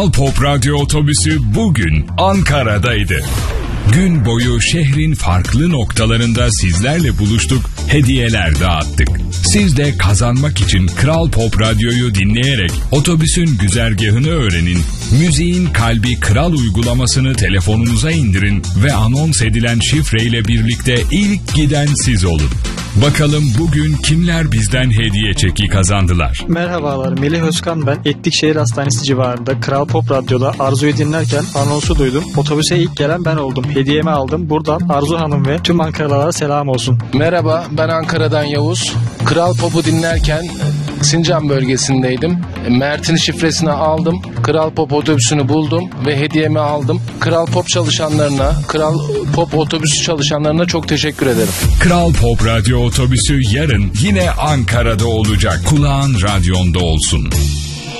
Pop Radyo otobüsü bugün Ankara'daydı. Gün boyu şehrin farklı noktalarında sizlerle buluştuk, hediyeler dağıttık. Siz de kazanmak için Kral Pop Radyo'yu dinleyerek otobüsün güzergahını öğrenin, müziğin kalbi Kral uygulamasını telefonunuza indirin ve anons edilen şifreyle birlikte ilk giden siz olun. Bakalım bugün kimler bizden hediye çeki kazandılar? Merhabalar, Melih Özkan ben. Etlikşehir Hastanesi civarında Kral Pop Radyo'da Arzu'yu dinlerken anonsu duydum. Otobüse ilk gelen ben oldum. Hediyemi aldım. Buradan Arzu Hanım ve tüm Ankaralılara selam olsun. Merhaba, ben Ankara'dan Yavuz. Kral Pop'u dinlerken Sincan bölgesindeydim. Mert'in şifresini aldım. Kral Pop otobüsünü buldum ve hediyemi aldım. Kral Pop çalışanlarına, Kral Pop otobüsü çalışanlarına çok teşekkür ederim. Kral Pop Radyo otobüsü yarın yine Ankara'da olacak. Kulağın radyonda olsun.